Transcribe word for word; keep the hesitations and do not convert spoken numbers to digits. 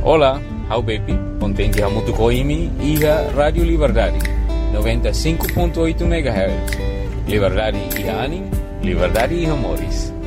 Olá, how baby, contente a muito coimi e a Rádio Liberdade, noventa e cinco ponto oito megahertz. Liberdade e anime, liberdade e amores.